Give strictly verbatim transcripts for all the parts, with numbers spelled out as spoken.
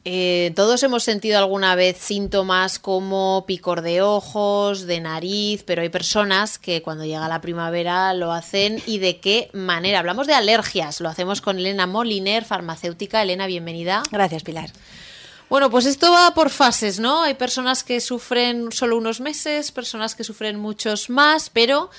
Eh, todos hemos sentido alguna vez síntomas como picor de ojos, de nariz, pero hay personas que cuando llega la primavera lo hacen. ¿Y de qué manera? Hablamos de alergias, lo hacemos con Elena Moliner, farmacéutica. Elena, bienvenida. Gracias, Pilar. Bueno, pues esto va por fases, ¿no? Hay personas que sufren solo unos meses, personas que sufren muchos más, pero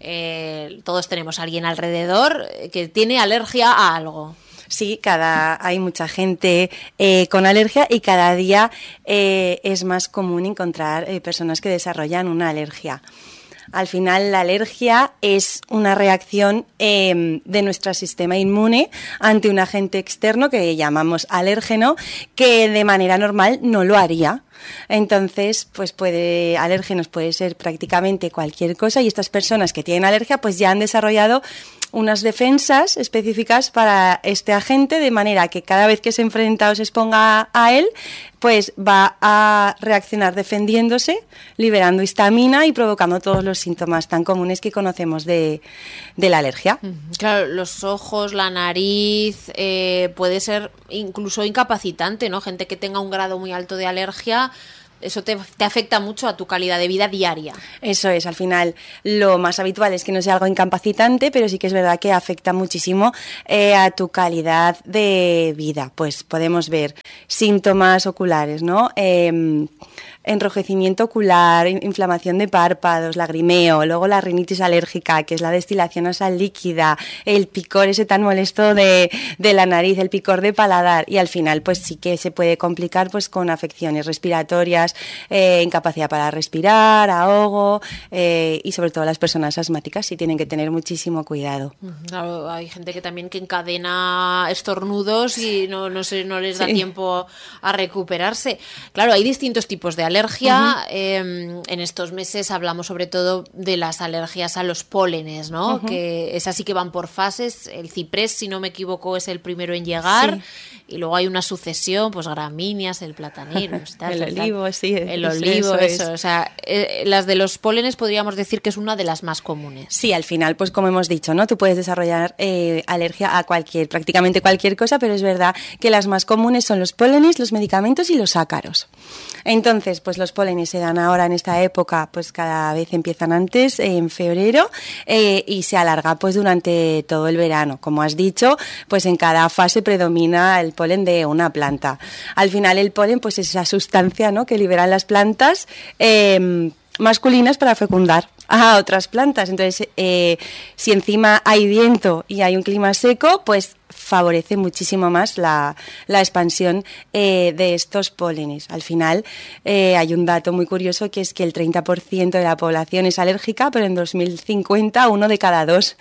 eh, todos tenemos a alguien alrededor que tiene alergia a algo. Sí, cada hay mucha gente eh, con alergia y cada día eh, es más común encontrar eh, personas que desarrollan una alergia. Al final, la alergia es una reacción eh, de nuestro sistema inmune ante un agente externo que llamamos alérgeno, que de manera normal no lo haría. Entonces, pues puede, alérgenos puede ser prácticamente cualquier cosa, y estas personas que tienen alergia pues ya han desarrollado unas defensas específicas para este agente, de manera que cada vez que se enfrenta o se exponga a él, pues va a reaccionar defendiéndose, liberando histamina y provocando todos los síntomas tan comunes que conocemos de, de la alergia. Claro, los ojos, la nariz, eh, puede ser incluso incapacitante, ¿no? Gente que tenga un grado muy alto de alergia, eso te, te afecta mucho a tu calidad de vida diaria. Eso es, al final lo más habitual es que no sea algo incapacitante, pero sí que es verdad que afecta muchísimo eh, a tu calidad de vida. Pues podemos ver síntomas oculares, ¿no? Eh, enrojecimiento ocular, inflamación de párpados, lagrimeo, luego la rinitis alérgica, que es la destilación nasal líquida, el picor ese tan molesto de, de la nariz, el picor de paladar, y al final pues sí que se puede complicar pues con afecciones respiratorias, eh, incapacidad para respirar, ahogo, eh, y sobre todo las personas asmáticas sí tienen que tener muchísimo cuidado. Claro, hay gente que también que encadena estornudos y no, no, sé, no les da sí. tiempo a recuperarse. Claro, hay distintos tipos de alergia. Alergia, uh-huh. eh, en estos meses hablamos sobre todo de las alergias a los pólenes, ¿no? Uh-huh. Que esas sí que van por fases. El ciprés, si no me equivoco, es el primero en llegar, sí. y luego hay una sucesión, pues gramíneas, el platanero, el olivo, tal. sí, el olivo, eso, eso. O sea, eh, las de los pólenes podríamos decir que es una de las más comunes. Sí, al final, pues como hemos dicho, ¿no? Tú puedes desarrollar eh, alergia a cualquier, prácticamente cualquier cosa, pero es verdad que las más comunes son los pólenes, los medicamentos y los ácaros. Entonces, pues los pólenes se dan ahora en esta época, pues cada vez empiezan antes, eh, en febrero, eh, y se alarga pues durante todo el verano. Como has dicho, pues en cada fase predomina el polen de una planta. Al final el polen pues es esa sustancia, ¿no?, que liberan las plantas eh, masculinas para fecundar a otras plantas. Entonces, eh, si encima hay viento y hay un clima seco, pues favorece muchísimo más la, la expansión eh, de estos pólenes. Al final, eh, hay un dato muy curioso, que es que el treinta por ciento de la población es alérgica, pero en dos mil cincuenta uno de cada dos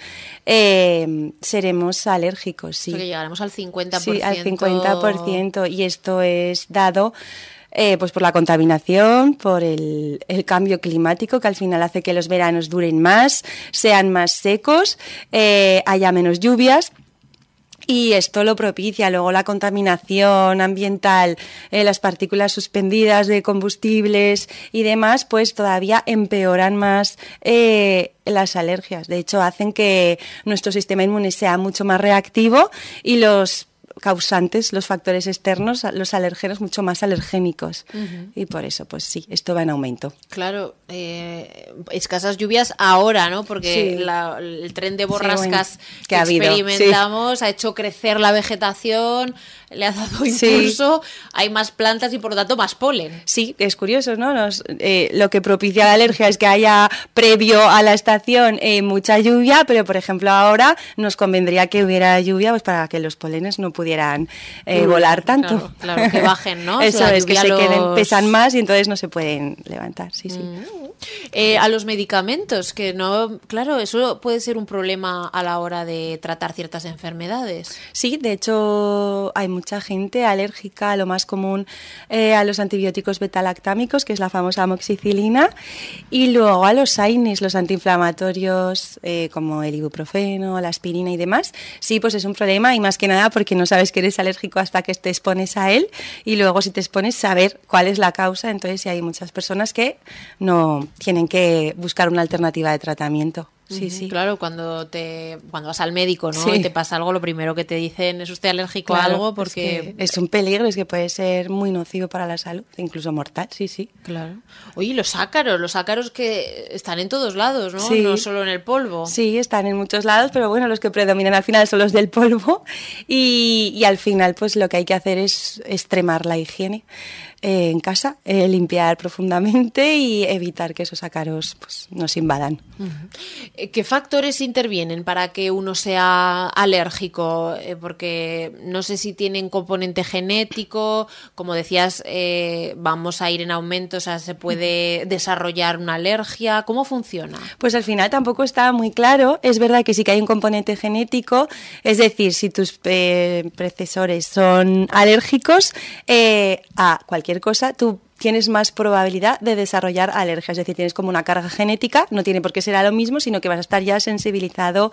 eh, seremos alérgicos. Sí. O sea, que llegaremos al cincuenta por ciento. Sí, al cincuenta por ciento, y esto es dado Eh, pues por la contaminación, por el, el cambio climático, que al final hace que los veranos duren más, sean más secos, eh, haya menos lluvias. Y esto lo propicia. Luego la contaminación ambiental, eh, las partículas suspendidas de combustibles y demás, pues todavía empeoran más eh, las alergias. De hecho, hacen que nuestro sistema inmune sea mucho más reactivo y los causantes, los factores externos, los alérgenos, mucho más alergénicos. Uh-huh. Y por eso, pues sí, esto va en aumento. Claro, eh, escasas lluvias ahora, ¿no? Porque sí. la, el tren de borrascas sí, bueno, que, que ha experimentamos sí. ha hecho crecer la vegetación, le ha dado impulso, sí. hay más plantas y por lo tanto más polen. Sí, es curioso, ¿no? Nos, eh, lo que propicia la alergia es que haya, previo a la estación, eh, mucha lluvia, pero por ejemplo ahora nos convendría que hubiera lluvia, pues para que los polenes no pudieran eh, volar tanto. Claro, claro, que bajen, ¿no? Eso es, que se los... queden, pesan más y entonces no se pueden levantar, sí, sí. Mm. Eh, a los medicamentos, que no, claro, eso puede ser un problema a la hora de tratar ciertas enfermedades. Sí, de hecho hay mucha gente alérgica, lo más común, eh, a los antibióticos betalactámicos, que es la famosa amoxicilina, y luego a los AINES, los antiinflamatorios, eh, como el ibuprofeno, la aspirina y demás. Sí, pues es un problema, y más que nada porque no sabes que eres alérgico hasta que te expones a él, y luego si te expones saber cuál es la causa. Entonces sí, hay muchas personas que no tienen que buscar una alternativa de tratamiento. Sí, sí. Claro, cuando te cuando vas al médico, ¿no? Sí. Y te pasa algo, lo primero que te dicen es usted alérgico Claro, a algo porque... Es, que es un peligro, es que puede ser muy nocivo para la salud, incluso mortal, sí, sí. Claro. Oye, los ácaros, los ácaros que están en todos lados, ¿no? Sí. No solo en el polvo. Sí, están en muchos lados, pero bueno, los que predominan al final son los del polvo y, y al final pues lo que hay que hacer es extremar la higiene eh, en casa, eh, limpiar profundamente y evitar que esos ácaros pues, nos invadan. Uh-huh. ¿Qué factores intervienen para que uno sea alérgico? Eh, porque no sé si tienen componente genético, como decías, eh, vamos a ir en aumento, o sea, se puede desarrollar una alergia. ¿Cómo funciona? Pues al final tampoco está muy claro. Es verdad que sí que hay un componente genético, es decir, si tus eh, predecesores son alérgicos eh, a cualquier cosa, tú tienes más probabilidad de desarrollar alergia, es decir, tienes como una carga genética, no tiene por qué ser a lo mismo, sino que vas a estar ya sensibilizado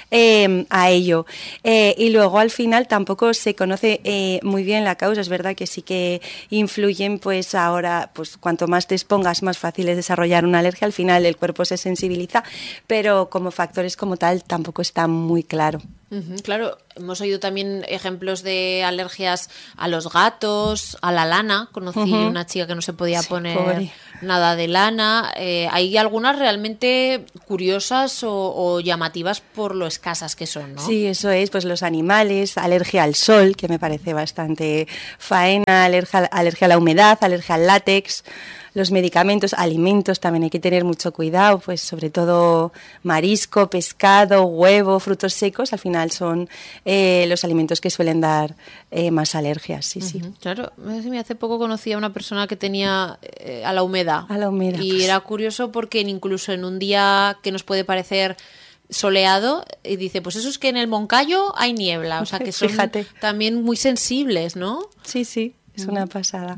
eh, a ello. Eh, y luego al final tampoco se conoce eh, muy bien la causa, es verdad que sí que influyen, pues ahora, pues cuanto más te expongas, más fácil es desarrollar una alergia, al final el cuerpo se sensibiliza, pero como factores como tal tampoco está muy claro. Uh-huh, claro, hemos oído también ejemplos de alergias a los gatos, a la lana. Conocí uh-huh. una chica que no se podía sí, poner pobre. nada de lana. Eh, hay algunas realmente curiosas o, o llamativas por lo escasas que son, ¿no? Sí, eso es, pues los animales, alergia al sol, que me parece bastante faena, alergia, alergia a la humedad, alergia al látex. Los medicamentos, alimentos, también hay que tener mucho cuidado, pues sobre todo marisco, pescado, huevo, frutos secos, al final son eh, los alimentos que suelen dar eh, más alergias, sí, uh-huh. sí. Claro, hace poco conocí a una persona que tenía eh, a la humedad. A la humedad. Y pues era curioso porque incluso en un día que nos puede parecer soleado, y dice, pues eso es que en el Moncayo hay niebla, o sea que son Fíjate. También muy sensibles, ¿no? Sí, sí, es una pasada.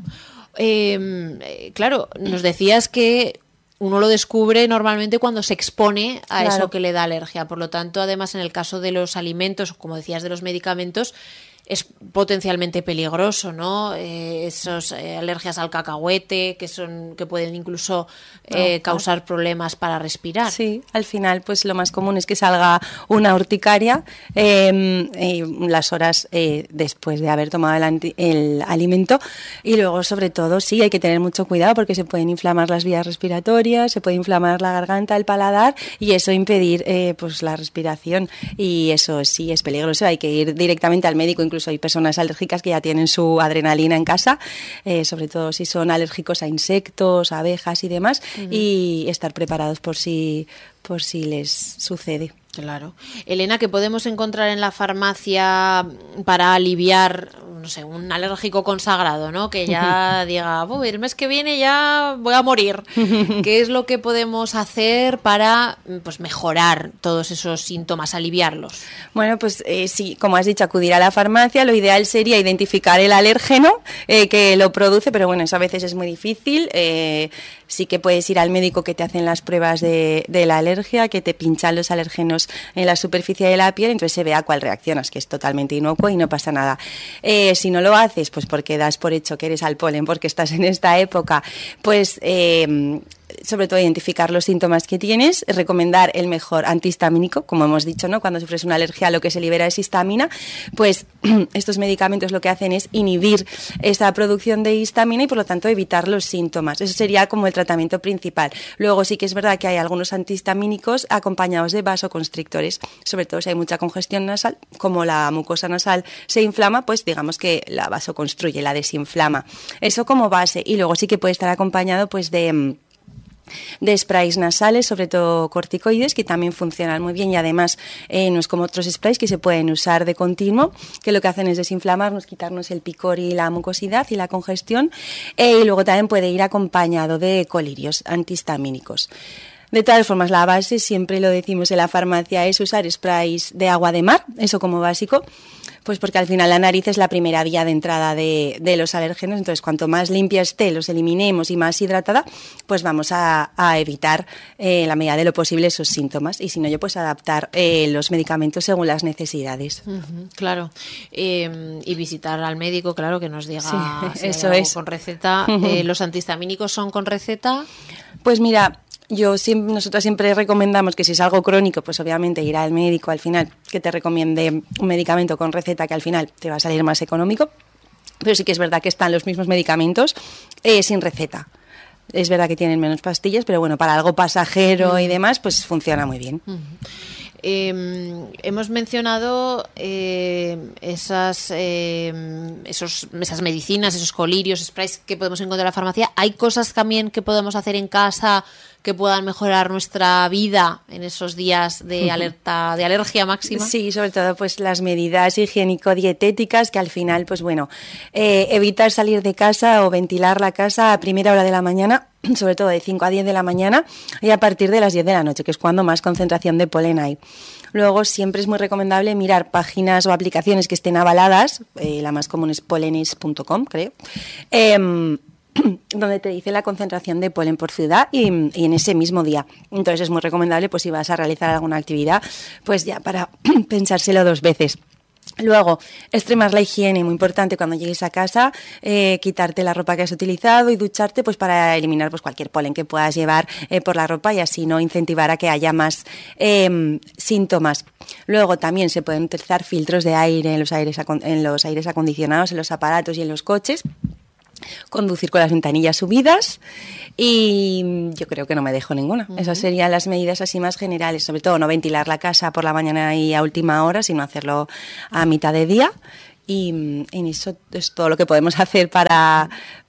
Eh, claro, nos decías que uno lo descubre normalmente cuando se expone a claro. eso que le da alergia. Por lo tanto, además, en el caso de los alimentos, como decías, de los medicamentos, es potencialmente peligroso, ¿no? Eh, esos eh, alergias al cacahuete que son que pueden incluso eh, no, causar no. problemas para respirar. Sí, al final, pues lo más común es que salga una urticaria eh, eh, las horas eh, después de haber tomado el, anti, el alimento y luego, sobre todo, sí, hay que tener mucho cuidado porque se pueden inflamar las vías respiratorias, se puede inflamar la garganta, el paladar y eso impedir eh, pues la respiración y eso sí es peligroso. Hay que ir directamente al médico. Incluso hay personas alérgicas que ya tienen su adrenalina en casa, eh, sobre todo si son alérgicos a insectos, a abejas y demás, uh-huh. y estar preparados por si, por si les sucede. Claro. Elena, ¿qué podemos encontrar en la farmacia para aliviar, no sé, un alérgico consagrado, ¿no? Que ya diga, oh, el mes que viene ya voy a morir. ¿Qué es lo que podemos hacer para pues mejorar todos esos síntomas, aliviarlos? Bueno, pues eh, sí, como has dicho, acudir a la farmacia. Lo ideal sería identificar el alérgeno eh, que lo produce, pero bueno, eso a veces es muy difícil. Eh, sí que puedes ir al médico que te hacen las pruebas de, de la alergia, que te pinchan los alérgenos en la superficie de la piel, entonces se ve a cuál reaccionas, que es totalmente inocuo y no pasa nada. Eh, si no lo haces, pues porque das por hecho que eres al polen, porque estás en esta época, pues eh, sobre todo identificar los síntomas que tienes, recomendar el mejor antihistamínico, como hemos dicho, ¿no? Cuando sufres una alergia lo que se libera es histamina, pues estos medicamentos lo que hacen es inhibir esa producción de histamina y por lo tanto evitar los síntomas. Eso sería como el tratamiento principal. Luego sí que es verdad que hay algunos antihistamínicos acompañados de vasoconstrictores, sobre todo si hay mucha congestión nasal, como la mucosa nasal se inflama, pues digamos que la vasoconstruye, la desinflama. Eso como base y luego sí que puede estar acompañado pues de de sprays nasales, sobre todo corticoides, que también funcionan muy bien y además eh, no es como otros sprays que se pueden usar de continuo, que lo que hacen es desinflamarnos, quitarnos el picor y la mucosidad y la congestión, eh, y luego también puede ir acompañado de colirios antihistamínicos. De todas formas, la base, siempre lo decimos en la farmacia, es usar sprays de agua de mar, eso como básico, pues porque al final la nariz es la primera vía de entrada de, de los alérgenos, entonces cuanto más limpia esté, los eliminemos y más hidratada, pues vamos a, a evitar eh, en la medida de lo posible esos síntomas y si no, yo pues adaptar eh, los medicamentos según las necesidades. Uh-huh, claro, eh, y visitar al médico, claro, que nos diga sí, si eso hay es. Con receta. Uh-huh. Eh, ¿Los antihistamínicos son con receta? Pues mira, Yo siempre, nosotros siempre recomendamos que si es algo crónico, pues obviamente ir al médico al final, que te recomiende un medicamento con receta que al final te va a salir más económico, pero sí que es verdad que están los mismos medicamentos eh, sin receta. Es verdad que tienen menos pastillas, pero bueno, para algo pasajero y demás, pues funciona muy bien. Uh-huh. Eh, hemos mencionado eh, esas, eh, esos, esas medicinas, esos colirios, sprays que podemos encontrar en la farmacia. ¿Hay cosas también que podemos hacer en casa que puedan mejorar nuestra vida en esos días de alerta, de alergia máxima? Sí, sobre todo pues las medidas higiénico-dietéticas que al final, pues bueno, eh, evitar salir de casa o ventilar la casa a primera hora de la mañana, sobre todo de cinco a diez de la mañana y a partir de las diez de la noche, que es cuando más concentración de polen hay. Luego siempre es muy recomendable mirar páginas o aplicaciones que estén avaladas, eh, la más común es polenis punto com, creo, eh, donde te dice la concentración de polen por ciudad y, y en ese mismo día. Entonces es muy recomendable, pues si vas a realizar alguna actividad, pues ya para pensárselo dos veces. Luego, extremar la higiene, muy importante cuando llegues a casa, eh, quitarte la ropa que has utilizado y ducharte pues para eliminar pues cualquier polen que puedas llevar eh, por la ropa y así no incentivar a que haya más eh, síntomas. Luego también se pueden utilizar filtros de aire en los aires, en los aires acondicionados, en los aparatos y en los coches. Conducir con las ventanillas subidas y yo creo que no me dejo ninguna. Uh-huh. Esas serían las medidas así más generales, sobre todo no ventilar la casa por la mañana y a última hora, sino hacerlo a mitad de día y en eso es todo lo que podemos hacer para,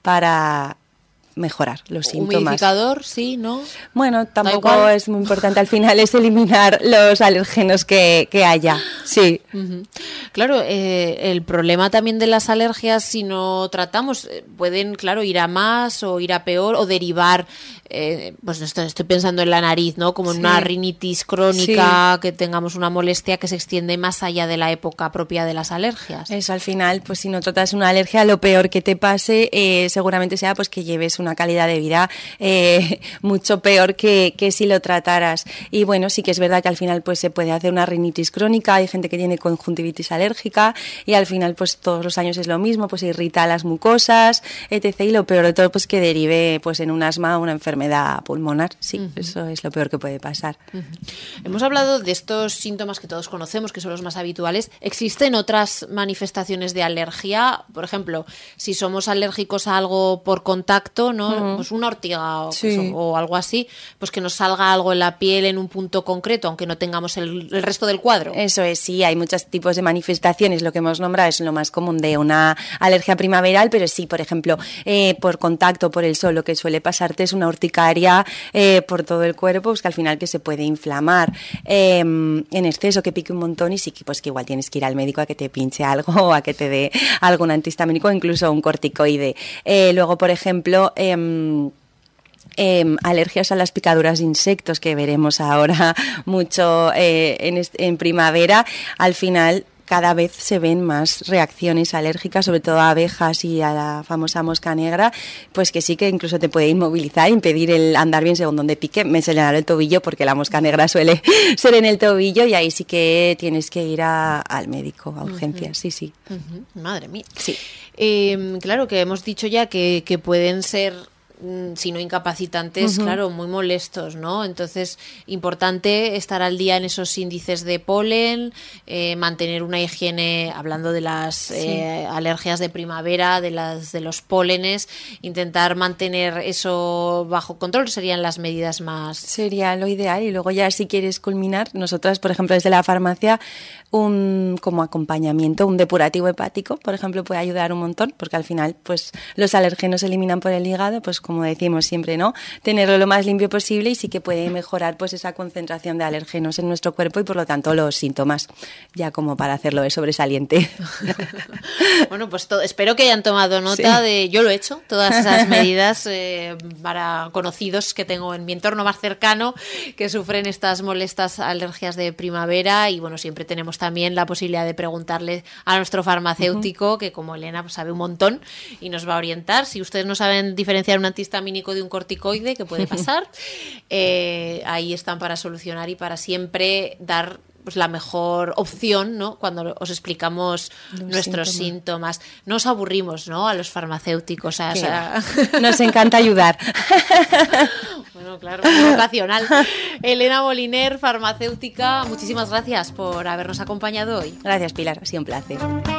para mejorar los síntomas. ¿Humidificador? Sí, ¿no? Bueno, tampoco es muy importante. Al final es eliminar los alérgenos que, que haya. Sí. Uh-huh. Claro, eh, el problema también de las alergias, si no tratamos, pueden, claro, ir a más o ir a peor o derivar. Eh, pues estoy, estoy pensando en la nariz, ¿no? Como en sí. una rinitis crónica, sí. que tengamos una molestia que se extiende más allá de la época propia de las alergias. Eso, al final, pues si no tratas una alergia, lo peor que te pase eh, seguramente sea pues que lleves una calidad de vida eh, mucho peor que, que si lo trataras. Y bueno, sí que es verdad que al final pues se puede hacer una rinitis crónica, hay gente que tiene conjuntivitis alérgica y al final pues todos los años es lo mismo, pues irrita las mucosas, etcétera. Y lo peor de todo pues que derive pues en un asma o una enfermedad pulmonar. Sí, uh-huh. Eso es lo peor que puede pasar. Uh-huh. Hemos hablado de estos síntomas que todos conocemos, que son los más habituales. ¿Existen otras manifestaciones de alergia? Por ejemplo, si somos alérgicos a algo por contacto, ¿no? Uh-huh. Pues una ortiga o, sí. pues, o algo así, pues que nos salga algo en la piel en un punto concreto, aunque no tengamos el, el resto del cuadro. Eso es, sí, hay muchos tipos de manifestaciones. Lo que hemos nombrado es lo más común de una alergia primaveral, pero sí, por ejemplo, eh, por contacto, por el sol, lo que suele pasarte es una urticaria eh, por todo el cuerpo, pues que al final que se puede inflamar eh, en exceso, que pique un montón y sí que pues que igual tienes que ir al médico a que te pinche algo o a que te dé algún antihistamínico o incluso un corticoide. Eh, luego, por ejemplo, eh, Eh, alergias a las picaduras de insectos que veremos ahora mucho eh, en, en primavera. Al final cada vez se ven más reacciones alérgicas, sobre todo a abejas y a la famosa mosca negra, pues que sí que incluso te puede inmovilizar, impedir el andar bien según donde pique. Me señaló el tobillo porque la mosca negra suele ser en el tobillo y ahí sí que tienes que ir a, al médico, a urgencias, uh-huh. sí, sí. Uh-huh. Madre mía. Sí. Eh, claro que hemos dicho ya que, que pueden ser si no incapacitantes, uh-huh. claro, muy molestos, ¿no? Entonces, importante estar al día en esos índices de polen, eh, mantener una higiene, hablando de las sí. eh, alergias de primavera, de las de los pólenes, intentar mantener eso bajo control serían las medidas más... Sería lo ideal. Y luego ya si quieres culminar, nosotras, por ejemplo, desde la farmacia, un como acompañamiento, un depurativo hepático, por ejemplo, puede ayudar un montón, porque al final, pues, los alérgenos se eliminan por el hígado, pues como decimos siempre, ¿no? Tenerlo lo más limpio posible y sí que puede mejorar pues esa concentración de alérgenos en nuestro cuerpo y por lo tanto los síntomas, ya como para hacerlo de sobresaliente. Bueno, pues to- espero que hayan tomado nota sí. de, yo lo he hecho, todas esas medidas eh, para conocidos que tengo en mi entorno más cercano que sufren estas molestas alergias de primavera y bueno, siempre tenemos también la posibilidad de preguntarle a nuestro farmacéutico, uh-huh. que como Elena pues, sabe un montón y nos va a orientar. Si ustedes no saben diferenciar un antihistamínico de un corticoide, que puede pasar, eh, ahí están para solucionar y para siempre dar pues la mejor opción, ¿no? Cuando os explicamos los nuestros síntomas. síntomas. No os aburrimos, ¿no? A los farmacéuticos. O sea... Nos encanta ayudar. Bueno, claro, muy vocacional. Elena Moliner, farmacéutica, muchísimas gracias por habernos acompañado hoy. Gracias, Pilar, ha sido un placer.